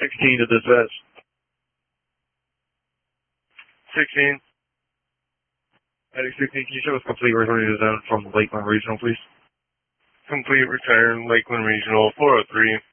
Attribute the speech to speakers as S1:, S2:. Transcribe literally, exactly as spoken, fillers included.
S1: sixteen to dispatch. sixteen. Medic sixteen, can you show us complete return to zone from Lakeland Regional, please?
S2: Complete return, Lakeland Regional, four oh three.